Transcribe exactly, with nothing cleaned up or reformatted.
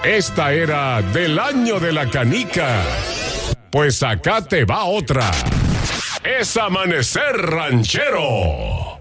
Esta era del año de la canica. Pues acá te va otra. Es Amanecer Ranchero.